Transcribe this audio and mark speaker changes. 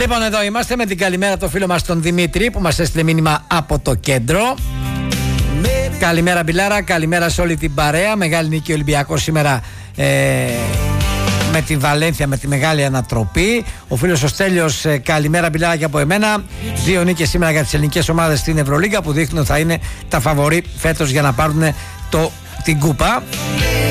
Speaker 1: Λοιπόν, εδώ είμαστε με την καλημέρα το φίλο μας τον Δημήτρη που μας έστειλε μήνυμα από το κέντρο. Καλημέρα Μπιλάρα, καλημέρα σε όλη την παρέα. Μεγάλη νίκη Ολυμπιακός σήμερα με τη Βαλένθια, με τη μεγάλη ανατροπή. Ο φίλος ο Στέλιος, καλημέρα Μπιλάρα και από εμένα. 2 νίκες σήμερα για τις ελληνικές ομάδες στην Ευρωλίγκα που δείχνουν ότι θα είναι τα φαβορί φέτος για να πάρουν την κούπα.